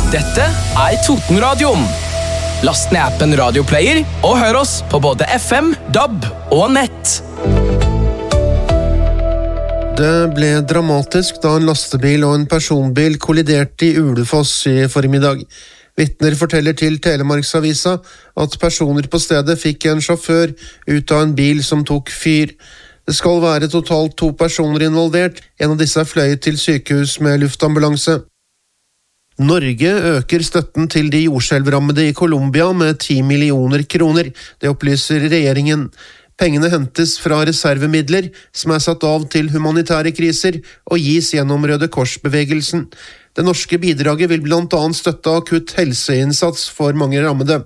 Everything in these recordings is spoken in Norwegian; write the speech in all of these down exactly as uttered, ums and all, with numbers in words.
Dette er Totenradioen. Last ned appen Radioplayer og hør oss på både F M, D A B og nett. Det ble dramatisk da en lastebil og en personbil kolliderte i Ulefoss i formiddag. Vitner forteller til Telemarksavisa at personer på stedet fikk en sjåfør ut av en bil som tok fyr. Det skal være totalt to personer involvert, en av disse er fløyet til sykehus med luftambulanse. Norge øker støtten til de jordskjelvrammede i Colombia med ti millioner kroner, det opplyser regjeringen. Pengene hentes fra reservemidler som er satt av til humanitære kriser og gis gjennom Røde Kors-bevegelsen. Det norske bidraget vil blant annet støtte akutt helseinnsats for mange rammede.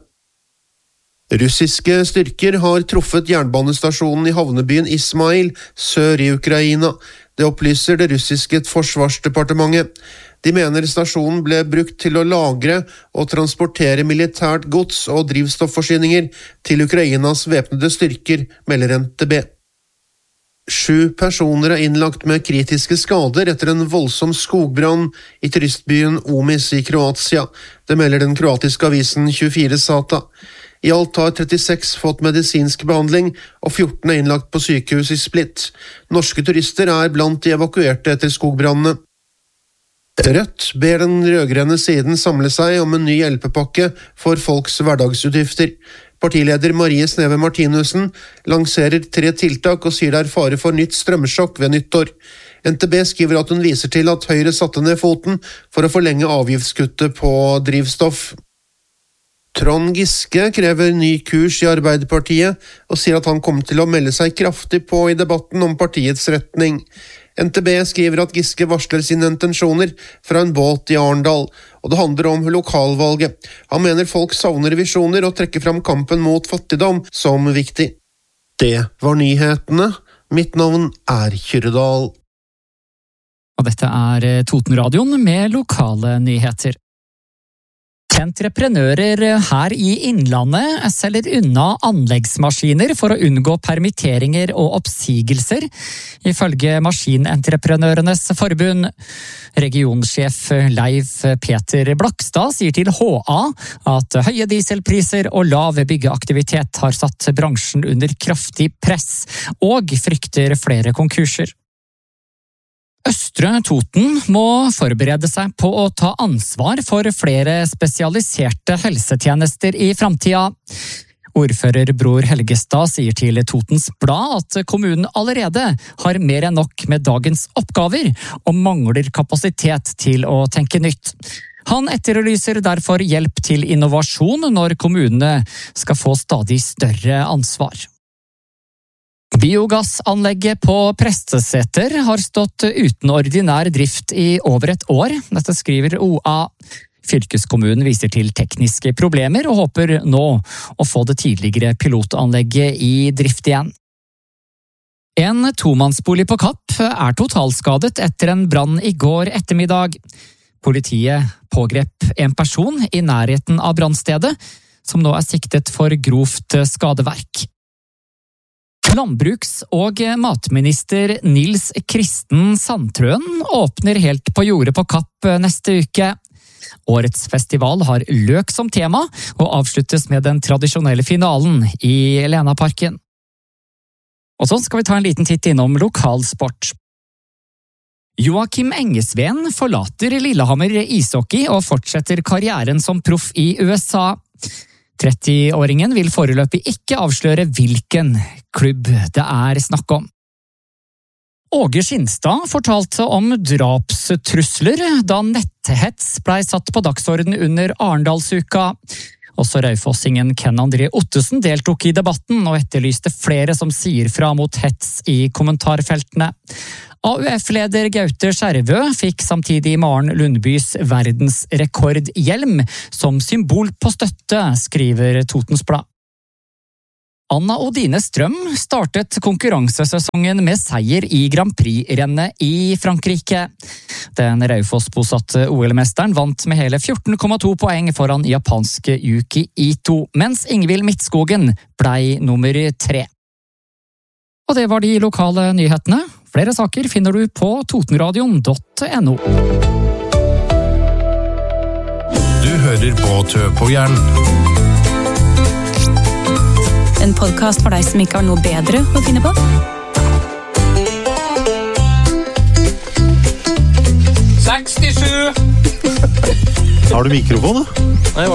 Russiske styrker har truffet jernbanestasjonen i havnebyen Ismail, sør i Ukraina. Det opplyser det russiske forsvarsdepartementet. De mener stasjonen ble brukt til å lagre og transportere militært gods og drivstoffforsyninger til Ukrainas væpnede styrker, melder N T B. Sju personer er innlagt med kritiske skader etter en voldsom skogbrann i turistbyen Omis i Kroatia. Det melder den kroatiske avisen tjuefire Sata. I alt har trettiseks fått medisinsk behandling, og fjorten er innlagt på sykehus i Split. Norske turister er blant de evakuerte etter skogbrannene. Rødt ber den rødgrønne siden samle seg om en ny hjelpepakke for folks hverdagsutgifter. Partileder Marie Sneve Martinussen lanserer tre tiltak og sier det er fare for nytt strømsjokk ved nyttår. N T B skriver at hun viser til at Høyre satte ned foten for å forlenge avgiftskuttet på drivstoff. Trond Giske krever ny kurs i Arbeiderpartiet og sier at han kommer til å melde seg kraftig på i debatten om partiets retning. N T B skriver at Giske varsler sine intensjoner fra en båt i Arendal, og det handler om lokalvalget. Han mener folk savner visjoner og trekker fram kampen mot fattigdom som viktig. Det var nyhetene. Mitt navn er Kyrredal. Og dette er Totenradioen med lokale nyheter. Entreprenører her i Innlandet selger unna anleggsmaskiner for å unngå permitteringer og oppsigelser, ifølge Maskinentreprenørenes forbund. Regionsjef Leif Peter Blakstad sier til H A at høye dieselpriser og lav byggeaktivitet har satt bransjen under kraftig press, og frykter flere konkurser. Østre Toten må forberede seg på å ta ansvar for flere spesialiserte helsetjenester i fremtida. Ordfører Bror Helgestad sier til Totens Blad at kommunen allerede har mer enn nok med dagens oppgaver og mangler kapasitet til å tenke nytt. Han etterlyser derfor hjelp til innovasjon når kommunene skal få stadig større ansvar. Biogassanlegget på Presteseter har stått uten ordinær drift i over et år. Dette skriver O A. Fylkeskommunen viser til tekniske problemer og håper nå å få det tidligere pilotanlegget i drift igjen. En tomannsbolig på Kapp er totalskadet etter en brann i går ettermiddag. Politiet pågrep en person i nærheten av brannstedet, som nå er siktet for grovt skadeverk. Landbruks- og matminister Nils Kristen Sandtrøen åpner helt på jordet på Kapp neste uke. Årets festival har løk som tema, og avsluttes med den tradisjonelle finalen i Lenaparken. Og så skal vi ta en liten titt innom lokalsport. Joakim Engesveen forlater Lillehammer ishockey og fortsetter karrieren som proff i U S A. trettiåringen vil foreløpig ikke avsløre hvilken klubb det er snakk om. Åge Skinstad fortalte om drapstrusler da netthets ble satt på dagsorden under Arendalsuka. Også raufossingen Ken André Ottesen deltok i debatten og etterlyste flere som sier fra mot hets i kommentarfeltene. A U F-leder Gaute Skjervø fikk samtidig Maren Lundbys verdensrekordhjelm som symbol på støtte, skriver Totens Blad. Anna Odine Strøm startet konkurransesesongen med seier i Grand Prix-rennet i Frankrike. Den Raufoss-bosatte O L-mesteren vant med hele fjorten komma to poeng foran japanske Yuki Ito, mens Ingvild Midtskogen blei nummer tre. Og det var de lokale nyhetene. Flere saker finner du på totenradion punktum no. hører på Tø på hjernen. En podcast for deg som ikke har noe bedre å finne på. sekstisju! Har du mikrofon da? Nei,